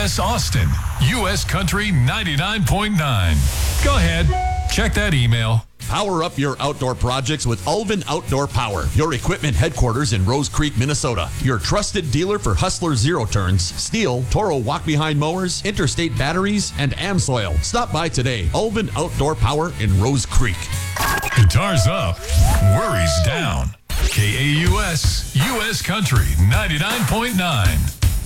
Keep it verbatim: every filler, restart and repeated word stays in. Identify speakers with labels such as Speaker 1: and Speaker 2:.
Speaker 1: S Austin, U S Country ninety-nine point nine. Go ahead, check that email.
Speaker 2: Power up your outdoor projects with Ulven Outdoor Power, your equipment headquarters in Rose Creek, Minnesota. Your trusted dealer for Hustler Zero Turns, Steel, Toro walk-behind mowers, Interstate batteries, and Amsoil. Stop by today. Ulven Outdoor Power in Rose Creek.
Speaker 1: Guitars up, worries down. K A U S, U S Country ninety-nine point nine.